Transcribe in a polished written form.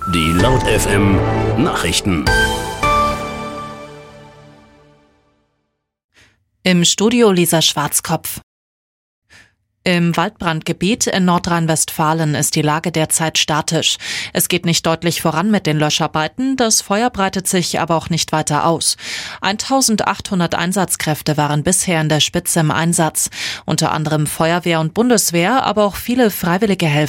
Die Laut FM Nachrichten. Im Studio Lisa Schwarzkopf. Im Waldbrandgebiet in Nordrhein-Westfalen ist die Lage derzeit statisch. Es geht nicht deutlich voran mit den Löscharbeiten, das Feuer breitet sich aber auch nicht weiter aus. 1800 Einsatzkräfte waren bisher in der Spitze im Einsatz. Unter anderem Feuerwehr und Bundeswehr, aber auch viele freiwillige Helfer